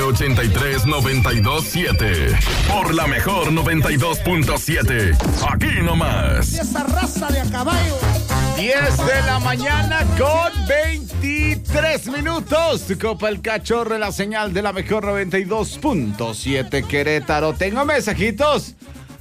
983-927. Por la mejor 92.7. Aquí nomás. Esa raza de a caballo. 10 de la mañana con 23 minutos. Tu copa el cachorro, la señal de la mejor 92.7 Querétaro. Tengo mensajitos.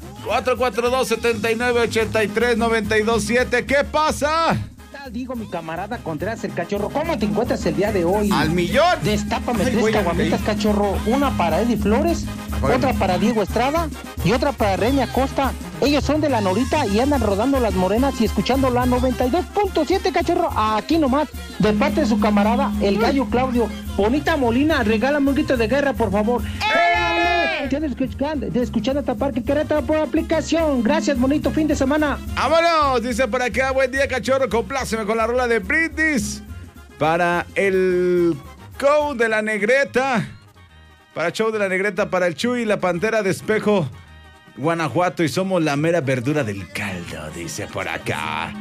442-7983-927. ¿Qué pasa? Digo, mi camarada Contreras, el cachorro, ¿cómo te encuentras el día de hoy? ¡Al millón! Destápame tres caguamitas, cachorro. Una para Eddie Flores, otra para Diego Estrada y otra para René Acosta. Ellos son de la Norita y andan rodando las morenas y escuchando la 92.7, cachorro. Aquí nomás, de parte de su camarada, el gallo Claudio. Bonita Molina, regálame un grito de guerra, por favor. Tienes que escuchar esta parte Querétaro por aplicación. Gracias, bonito fin de semana. ¡Vámonos! Dice por acá, buen día, cachorro. Compláceme con la rola de Brindis para el show de la Negreta. Para show de la Negreta, para el Chuy y la Pantera de Espejo, Guanajuato. Y somos la mera verdura del caldo, dice por acá.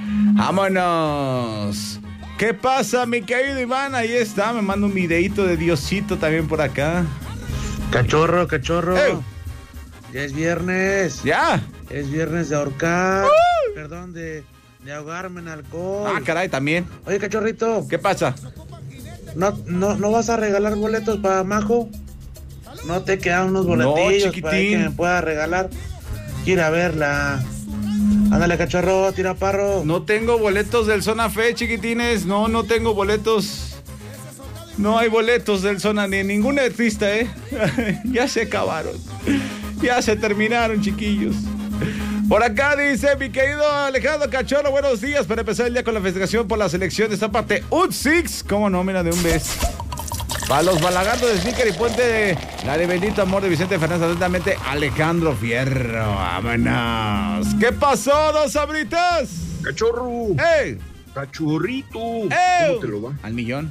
¡Vámonos! ¿Qué pasa, mi querido Iván? Ahí está, me manda un videíto de Diosito también por acá. Cachorro. Ya es viernes. ¿Ya? Es viernes de ahorcar. Perdón, de ahogarme en alcohol. Ah, caray, también. Oye, cachorrito. ¿Qué pasa? ¿No vas a regalar boletos para Majo? ¿No te quedan unos boletillos para que me pueda regalar? Quiero ir a verla. Ándale, cachorro, tira parro. No tengo boletos del Zona Fe, chiquitines. No tengo boletos. No hay boletos del Zona ni en ningún artista, ¿eh? Ya se acabaron. Ya se terminaron, chiquillos. Por acá dice mi querido Alejandro Cachorro, buenos días. Para empezar el día con la festejación por la selección de esta parte UT6. ¿Cómo no? Mira, de un beso. Para los balagardos de Sneaker y Puente, la de Bendito Amor de Vicente Fernández, atentamente Alejandro Fierro. ¡Vámonos! ¿Qué pasó, dos sabritas? Cachorro. ¡Ey! Cachorrito. ¡Ey! ¿Cómo te lo va? Al millón.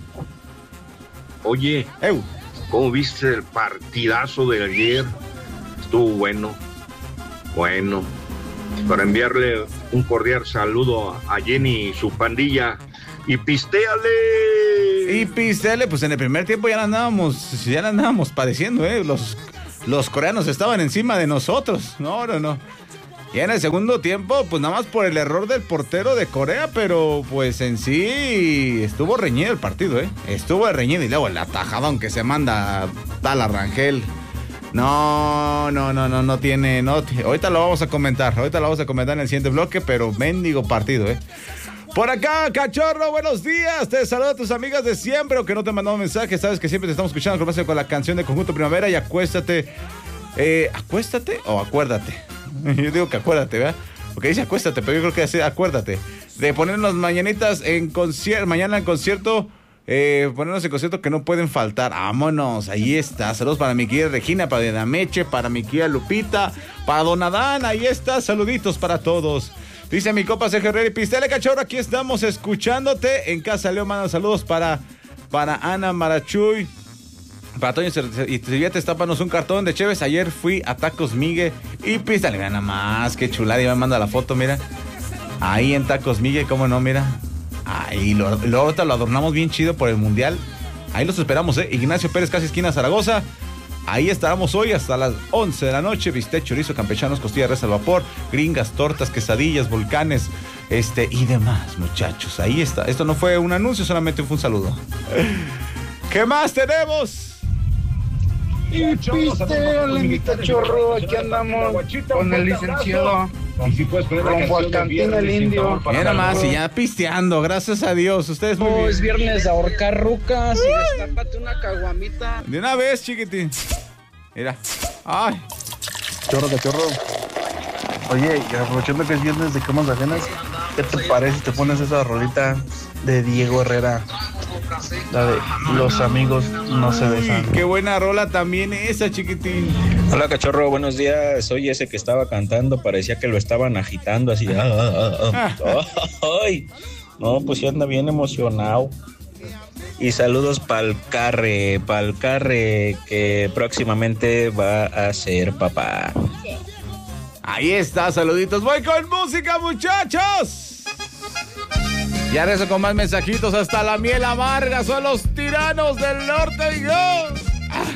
Oye, ¡Ey! ¿Cómo viste el partidazo de ayer? Estuvo bueno. Bueno. Para enviarle un cordial saludo a Jenny y su pandilla. ¡Y pistéale! Y pistéale, pues en el primer tiempo ya la andábamos padeciendo, ¿eh? Los coreanos estaban encima de nosotros. No. Y en el segundo tiempo, pues nada más por el error del portero de Corea, pero pues en sí estuvo reñido el partido, ¿eh? Estuvo reñido y luego el atajadón que se manda tal Rangel. No tiene. Ahorita lo vamos a comentar en el siguiente bloque, pero mendigo partido, ¿eh? Por acá, cachorro, buenos días. Te saludo a tus amigas de siempre, aunque no te he mandado mensaje. Sabes que siempre te estamos escuchando con la canción de Conjunto Primavera y acuéstate. ¿Acuéstate o acuérdate? Yo digo que acuérdate, ¿verdad? Porque dice acuéstate, pero yo creo que dice acuérdate. De ponernos mañanitas en concierto, mañana en concierto. Ponernos en concierto que no pueden faltar. Vámonos, ahí está. Saludos para mi querida Regina, para Diana Meche, para mi querida Lupita, para Don Adán, ahí está. Saluditos para todos. Dice mi copa Sergio Herrera y Pistele, cachorro, aquí estamos escuchándote. En casa Leo manda saludos para Ana Marachuy, para Toño y Silvia, tápanos un cartón de Cheves. Ayer fui a Tacos Migue y Pistele, mira nada más, qué chulada. Y me manda la foto, mira. Ahí en Tacos Migue, cómo no, mira. Ahí luego ahorita lo adornamos bien chido por el Mundial. Ahí los esperamos, Ignacio Pérez, casi esquina Zaragoza. Ahí estaremos hoy hasta las 11 de la noche. Bistec, chorizo, campechanos, costilla de res al vapor, gringas, tortas, quesadillas, volcanes, y demás, muchachos. Ahí está. Esto no fue un anuncio, solamente fue un saludo. ¿Qué más tenemos? Y pisteale, mi cachorro, aquí andamos con el licenciado rumbo al Cantín El Indio. Mira más, y ya pisteando, gracias a Dios. Ustedes muy bien. Es viernes de ahorcar rucas y destápate una caguamita. De una vez, chiquitín. Mira. Ay. Cachorro. Oye, y aprovechando que es viernes de camas ajenas, ¿qué te parece si te pones esa rolita de Diego Herrera? La de Los amigos no se besan. Qué buena rola también esa, chiquitín. Hola, cachorro, buenos días. Soy ese que estaba cantando, parecía que lo estaban agitando así. Ay, no, pues sí anda bien emocionado. Y saludos pa'l Carre, que próximamente va a ser papá. Ahí está, saluditos. Voy con música, muchachos. Ya regreso con más mensajitos. Hasta la miel amarga. Son los tiranos del norte, Dios.